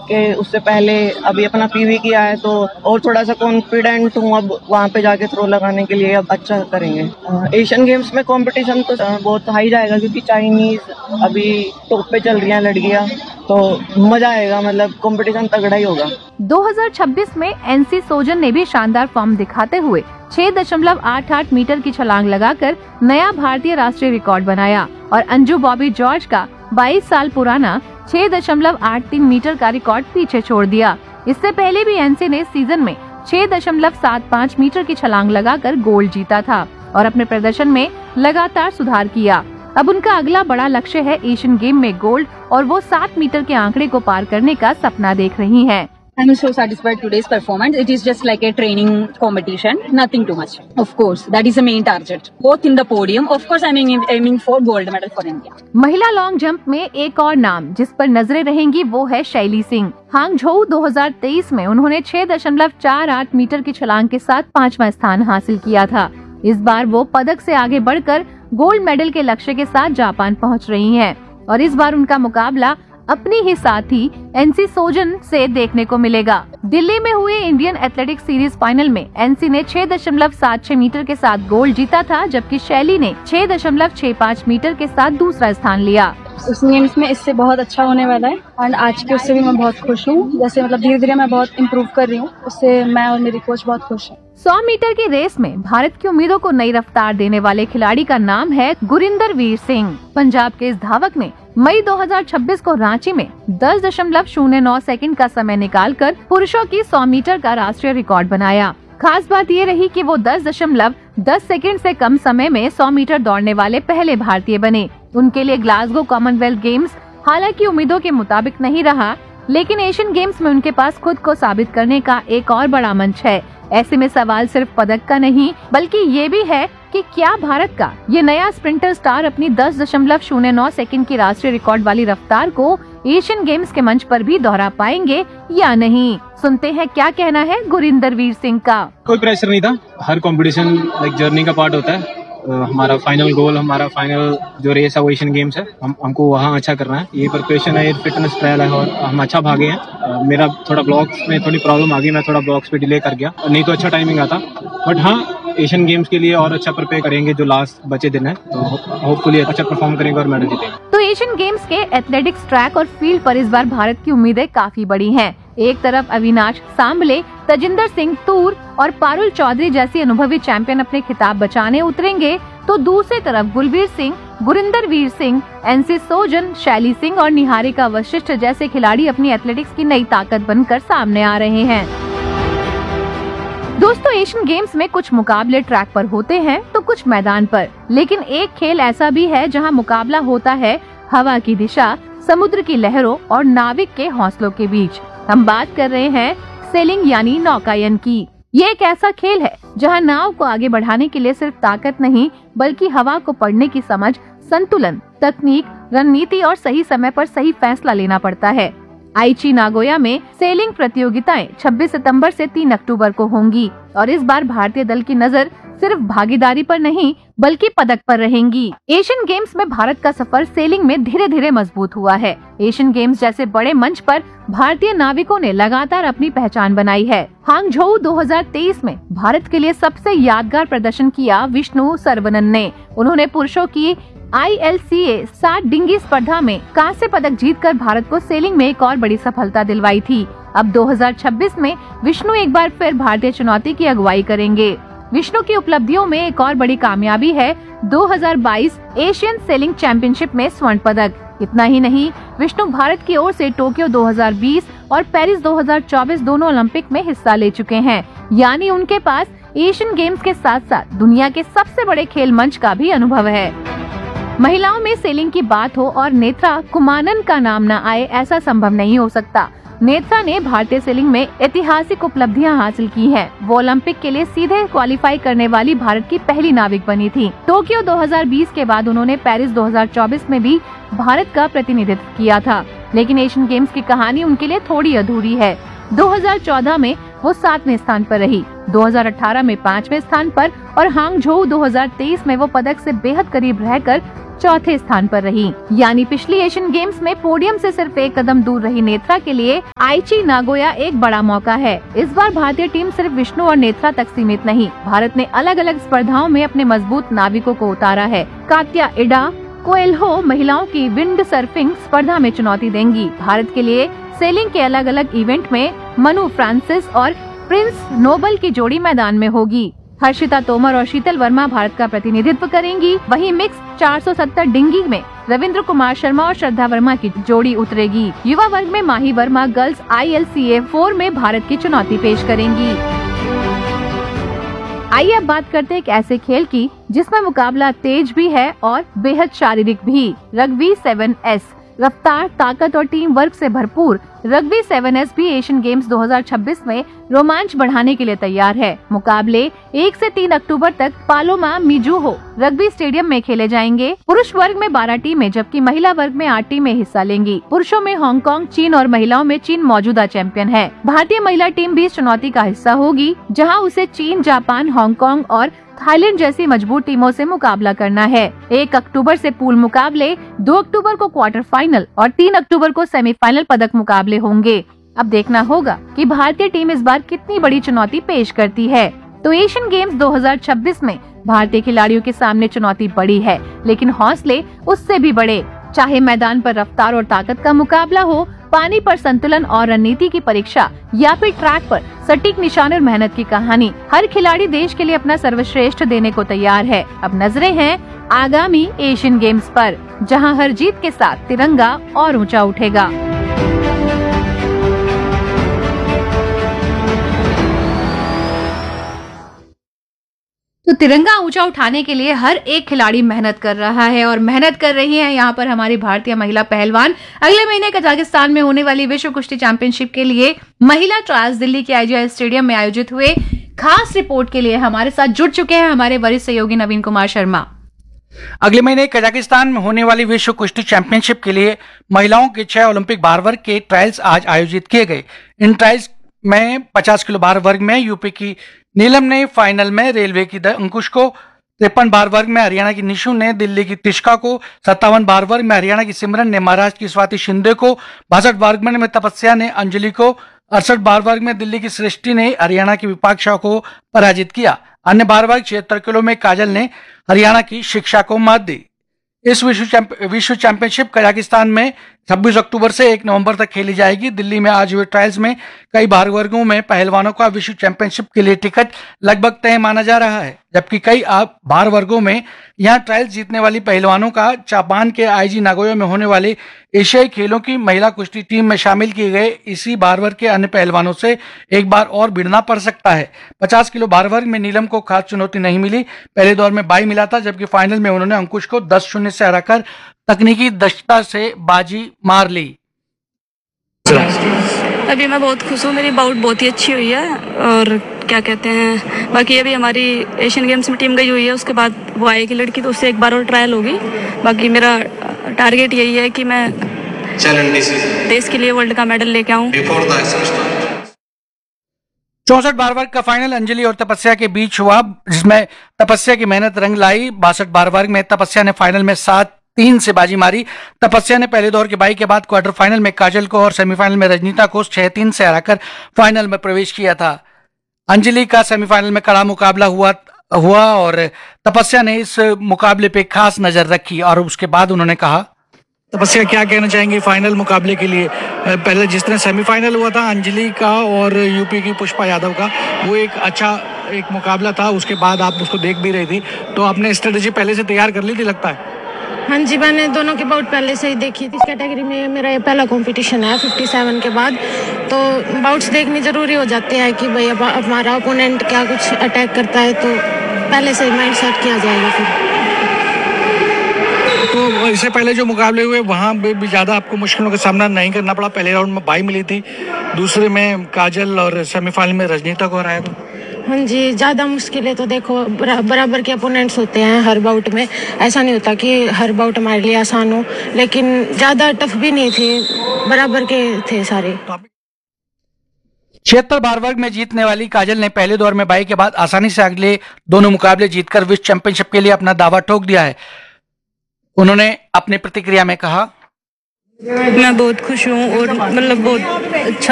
के उससे पहले अभी अपना पीवी किया है, तो और थोड़ा सा कॉन्फिडेंट हूँ अब वहाँ पे जाके थ्रो लगाने के लिए। अब अच्छा करेंगे। एशियन गेम्स में कंपटीशन तो बहुत हाई जाएगा, क्योंकि चाइनीज अभी टॉप पे चल रही हैं लड़कियाँ, तो मजा आएगा, मतलब कंपटीशन तगड़ा ही होगा। 2026 में एनसी सोजन ने भी शानदार फॉर्म दिखाते हुए 6.88 मीटर की छलांग लगाकर नया भारतीय राष्ट्रीय रिकॉर्ड बनाया और अंजू बॉबी जॉर्ज का 22 साल पुराना 6.83 मीटर का रिकॉर्ड पीछे छोड़ दिया। इससे पहले भी एनसी ने सीजन में 6.75 मीटर की छलांग लगाकर गोल्ड जीता था और अपने प्रदर्शन में लगातार सुधार किया। अब उनका अगला बड़ा लक्ष्य है एशियन गेम में गोल्ड और वो 7 मीटर के आंकड़े को पार करने का सपना देख रही हैं। I'm so satisfied today's performance. It is just like a training competition, nothing too much. Of course, that is the main target. Both in the podium. Of course, I'm aiming for gold medal for India. महिला long jump में एक और नाम जिस पर नजरें रहेंगी वो है शैली सिंह। हांगझोउ 2023 में उन्होंने 6.48 मीटर की छलांग के साथ 5वां स्थान हासिल किया था। इस बार वो पदक से आगे बढ़कर गोल्ड मेडल के लक्ष्य के साथ जापान पहुंच रही हैं और इस बार उनका मुकाबला अपनी ही साथी एनसी सोजन से देखने को मिलेगा। दिल्ली में हुए इंडियन एथलेटिक्स सीरीज फाइनल में एनसी ने 6.76 मीटर के साथ गोल्ड जीता था, जबकि शैली ने 6.65 मीटर के साथ दूसरा स्थान लिया। उस गेम्स में इससे बहुत अच्छा होने वाला है और आज के उससे भी मैं बहुत खुश हूँ। जैसे मतलब धीरे धीरे मैं बहुत इम्प्रूव कर रही हूँ, उससे मैं और मेरी कोच बहुत खुश है। 100 मीटर की रेस में भारत की उम्मीदों को नई रफ्तार देने वाले खिलाड़ी का नाम है गुरिंदर वीर सिंह। पंजाब के इस धावक ने मई 2026 को रांची में 10.09 सेकंड का समय निकालकर पुरुषों की 100 मीटर का राष्ट्रीय रिकॉर्ड बनाया। खास बात ये रही कि वो 10.10 सेकंड से कम समय में 100 मीटर दौड़ने वाले पहले भारतीय बने। उनके लिए ग्लासगो कॉमनवेल्थ गेम्स हालांकि उम्मीदों के मुताबिक नहीं रहा, लेकिन एशियन गेम्स में उनके पास खुद को साबित करने का एक और बड़ा मंच है। ऐसे में सवाल सिर्फ पदक का नहीं बल्कि ये भी है कि क्या भारत का ये नया स्प्रिंटर स्टार अपनी 10.09 सेकंड की राष्ट्रीय रिकॉर्ड वाली रफ्तार को एशियन गेम्स के मंच पर भी दोहरा पाएंगे या नहीं। सुनते हैं क्या कहना है गुरिंदर वीर सिंह का। कोई प्रेशर नहीं था, हर कंपटीशन लाइक जर्नी का पार्ट होता है। हमारा फाइनल गोल, हमारा फाइनल जो रेस है वो एशियन गेम्स है। हमको वहाँ अच्छा करना है, ये प्रिपरेशन है, ये फिटनेस ट्रायल है और हम अच्छा भागे हैं। मेरा थोड़ा ब्लॉक्स में थोड़ी प्रॉब्लम आ गई, मैं थोड़ा ब्लॉक्स पे डिले कर गया, नहीं तो अच्छा टाइमिंग आता। बट हाँ, एशियन गेम्स के लिए और अच्छा प्रिपेयर करेंगे जो लास्ट बचे दिन है, तो होपफुली अच्छा परफॉर्म करेंगे और मेडल जीतेंगे। तो एशियन गेम्स के एथलेटिक्स ट्रैक और फील्ड पर इस बार भारत की उम्मीदें काफी बड़ी हैं। एक तरफ अविनाश सांबले, तजिंदर सिंह तूर और पारुल चौधरी जैसी अनुभवी चैंपियन अपने खिताब बचाने उतरेंगे, तो दूसरी तरफ गुलवीर सिंह, गुरिंदर वीर सिंह, एनसी सोजन, शैली सिंह और निहारिका वशिष्ठ जैसे खिलाड़ी अपनी एथलेटिक्स की नई ताकत बनकर सामने आ रहे हैं। दोस्तों, एशियन गेम्स में कुछ मुकाबले ट्रैक पर होते हैं तो कुछ मैदान पर, लेकिन एक खेल ऐसा भी है जहां मुकाबला होता है हवा की दिशा, समुद्र की लहरों और नाविक के हौसलों के बीच। हम बात कर रहे हैं सेलिंग यानी नौकायन की। ये एक ऐसा खेल है जहां नाव को आगे बढ़ाने के लिए सिर्फ ताकत नहीं बल्कि हवा को पढ़ने की समझ, संतुलन, तकनीक, रणनीति और सही समय पर सही फैसला लेना पड़ता है। आईची नागोया में सेलिंग प्रतियोगिताएं 26 सितंबर से 3 अक्टूबर को होंगी और इस बार भारतीय दल की नजर सिर्फ भागीदारी पर नहीं बल्कि पदक पर रहेंगी। एशियन गेम्स में भारत का सफर सेलिंग में धीरे धीरे मजबूत हुआ है। एशियन गेम्स जैसे बड़े मंच पर भारतीय नाविकों ने लगातार अपनी पहचान बनाई है। हांगझोउ 2023 में भारत के लिए सबसे यादगार प्रदर्शन किया विष्णु सरवनन ने। उन्होंने पुरुषों की ILCA 60 डिंगी स्पर्धा में कांस्य पदक जीतकर भारत को सेलिंग में एक और बड़ी सफलता दिलवाई थी। अब 2026 में विष्णु एक बार फिर भारतीय चुनौती की अगुवाई करेंगे। विष्णु की उपलब्धियों में एक और बड़ी कामयाबी है 2022 एशियन सेलिंग चैंपियनशिप में स्वर्ण पदक। इतना ही नहीं, विष्णु भारत की ओर से टोक्यो 2020 और पेरिस 2024 दोनों ओलंपिक में हिस्सा ले चुके हैं, यानी उनके पास एशियन गेम्स के साथ साथ दुनिया के सबसे बड़े खेल मंच का भी अनुभव है। महिलाओं में सेलिंग की बात हो और नेत्रा कुमानन का नाम न आए, ऐसा संभव नहीं हो सकता। नेत्रा ने भारतीय सेलिंग में ऐतिहासिक उपलब्धियां हासिल की हैं। वो ओलंपिक के लिए सीधे क्वालिफाई करने वाली भारत की पहली नाविक बनी थी। टोक्यो 2020 के बाद उन्होंने पेरिस 2024 में भी भारत का प्रतिनिधित्व किया था, लेकिन एशियन गेम्स की कहानी उनके लिए थोड़ी अधूरी है। 2014 में वो 7वें स्थान पर रही, 2018 में 5वें स्थान पर और हांगझोउ 2023 में वो पदक से बेहद करीब रहकर चौथे स्थान पर रही। यानी पिछली एशियन गेम्स में पोडियम से सिर्फ एक कदम दूर रही नेत्रा के लिए आईची नागोया एक बड़ा मौका है। इस बार भारतीय टीम सिर्फ विष्णु और नेत्रा तक सीमित नहीं, भारत ने अलग अलग स्पर्धाओं में अपने मजबूत नाविकों को उतारा है। कात्या इडा कोएल्हो महिलाओं की विंड सर्फिंग स्पर्धा में चुनौती देंगी। भारत के लिए सेलिंग के अलग अलग इवेंट में मनु फ्रांसिस और प्रिंस नोबल की जोड़ी मैदान में होगी। हर्षिता तोमर और शीतल वर्मा भारत का प्रतिनिधित्व करेंगी। वहीं मिक्स 470 डिंगी में रविंद्र कुमार शर्मा और श्रद्धा वर्मा की जोड़ी उतरेगी। युवा वर्ग में माही वर्मा गर्ल्स ILCA 4 में भारत की चुनौती पेश करेंगी। आइए अब बात करते हैं एक ऐसे खेल की जिसमें मुकाबला तेज भी है और बेहद शारीरिक भी। रग्बी 7S रफ्तार, ताकत और टीम वर्क से भरपूर रग्बी 7S भी एशियन गेम्स 2026 में रोमांच बढ़ाने के लिए तैयार है। मुकाबले 1 से 3 अक्टूबर तक पालोमा मिजुहो रग्बी स्टेडियम में खेले जाएंगे। पुरुष वर्ग में 12 टीमें जबकि महिला वर्ग में 8 टीमें हिस्सा लेंगी। पुरुषों में हांगकांग, चीन और महिलाओं में चीन मौजूदा चैंपियन है। भारतीय महिला टीम भी इस चुनौती का हिस्सा होगी, जहाँ उसे चीन, जापान, हांगकांग और थाईलैंड जैसी मजबूत टीमों से मुकाबला करना है। 1 अक्टूबर से पूल मुकाबले, 2 अक्टूबर को क्वार्टर फाइनल और 3 अक्टूबर को सेमीफाइनल पदक मुकाबले होंगे। अब देखना होगा कि भारतीय टीम इस बार कितनी बड़ी चुनौती पेश करती है। तो एशियन गेम्स 2026 में भारतीय खिलाड़ियों के सामने चुनौती बड़ी है, लेकिन हौसले उससे भी बड़े। चाहे मैदान पर रफ्तार और ताकत का मुकाबला हो, पानी पर संतुलन और रणनीति की परीक्षा या फिर ट्रैक पर सटीक निशाने और मेहनत की कहानी, हर खिलाड़ी देश के लिए अपना सर्वश्रेष्ठ देने को तैयार है। अब नजरें हैं आगामी एशियन गेम्स पर, जहां हर जीत के साथ तिरंगा और ऊंचा उठेगा। तो तिरंगा ऊंचा उठाने के लिए हर एक खिलाड़ी मेहनत कर रहा है और मेहनत कर रही है यहाँ पर हमारी भारतीय महिला पहलवान। अगले महीने कजाकिस्तान में होने वाली विश्व कुश्ती चैंपियनशिप के लिए महिला ट्रायल्स दिल्ली के IGI स्टेडियम में आयोजित हुए। खास रिपोर्ट के लिए हमारे साथ जुड़ चुके हैं हमारे वरिष्ठ सहयोगी नवीन कुमार शर्मा। अगले महीने कजाकिस्तान में होने वाली विश्व कुश्ती चैंपियनशिप के लिए महिलाओं के 6 ओलंपिक भार वर्ग के ट्रायल्स आज आयोजित किए गए। इन ट्रायल्स में 50 किलो भार वर्ग में यूपी की नीलम ने फाइनल में, रेलवे की अंकुश को 53 भार वर्ग में, हरियाणा की निशु ने दिल्ली की तिष्का को, 57 भार वर्ग में हरियाणा की सिमरन ने महाराष्ट्र की स्वाति शिंदे को, 62 भार वर्ग में तपस्या ने अंजलि को, 68 भार वर्ग में दिल्ली की सृष्टि ने हरियाणा की विपाक्षा को पराजित किया। अन्य भार वर्ग 76 किलो में काजल ने हरियाणा की शिक्षा को मात दी। इस विश्व चैंपियनशिप कजाकिस्तान में 26 अक्टूबर से 1 नवंबर तक खेली जाएगी। दिल्ली में आज हुए ट्रायल्स में कई भार वर्गों में पहलवानों का विश्व चैंपियनशिप के लिए टिकट लगभग तय माना जा रहा है, जबकि कई भार वर्गों में यहां ट्रायल्स जीतने वाली पहलवानों का जापान के आईजी नागोया में होने वाले एशियाई खेलों की महिला कुश्ती टीम में शामिल किए गए इसी भार वर्ग के अन्य पहलवानों से एक बार और भिड़ना पड़ सकता है। 50 किलो भार वर्ग में नीलम को खास चुनौती नहीं मिली। पहले दौर में बाई मिला था, जबकि फाइनल में उन्होंने अंकुश को 10-0 से हराकर तकनीकी दक्षता से बाजी मार ली। अभी मैं बहुत खुश हूँ, मेरी बाउट बहुत ही अच्छी हुई है और क्या कहते हैं, बाकी अभी हमारी एशियन गेम्स में टीम गई हुई है, उसके बाद वो आएगी लड़की तो उससे एक बार और ट्रायल होगी। बाकी मेरा टारगेट यही है कि मैं देश के लिए वर्ल्ड का मेडल लेके आऊँ। 64 भार वर्ग का फाइनल अंजलि और तपस्या के बीच हुआ, जिसमें तपस्या की मेहनत रंग लाई। 62 भार वर्ग में तपस्या ने फाइनल में 7-3 से बाजी मारी। तपस्या ने पहले दौर के बाई के बाद क्वार्टर फाइनल में काजल को और सेमीफाइनल में रजनीता को 6-3 से हराकर फाइनल में प्रवेश किया था। अंजलि का सेमीफाइनल में कड़ा मुकाबला हुआ और तपस्या ने इस मुकाबले पे खास नजर रखी और उसके बाद उन्होंने कहा, तपस्या क्या कहना चाहेंगे फाइनल मुकाबले के लिए? पहले जिस तरह सेमीफाइनल हुआ था अंजलि का और यूपी की पुष्पा यादव का, वो एक अच्छा एक मुकाबला था, उसके बाद आप उसको देख भी रही थी, तो आपने स्ट्रेटेजी पहले से तैयार कर ली थी लगता है? हाँ जी, मैंने दोनों की बाउट पहले से ही देखी थी। इस कैटेगरी में मेरा ये पहला कंपटीशन है 57 के बाद, तो बाउट्स देखनी जरूरी हो जाते हैं कि भाई अब हमारा ओपोनेंट क्या कुछ अटैक करता है, तो पहले से माइंड सेट किया जाएगा फिर। तो इससे पहले जो मुकाबले हुए वहाँ भी ज़्यादा आपको मुश्किलों का सामना नहीं करना पड़ा। पहले राउंड में बाई मिली थी, दूसरे में काजल और सेमीफाइनल में रजनीता को हराया था। हाँ जी, ज़्यादा मुश्किलें तो देखो बराबर के अपोनेंट्स होते हैं हर बाउट में, ऐसा नहीं होता कि हर बाउट हमारे लिए आसान हो, लेकिन ज़्यादा टफ भी नहीं थे, बराबर के थे सारे। 76 भार वर्ग में जीतने वाली काजल ने पहले दौर में बाई के बाद आसानी से अगले दोनों मुकाबले जीतकर विश्व चैंपियनशिप के लिए अपना दावा ठोक दिया है। उन्होंने अपनी प्रतिक्रिया में कहा, मैं बहुत खुश हूँ और मतलब बहुत अच्छा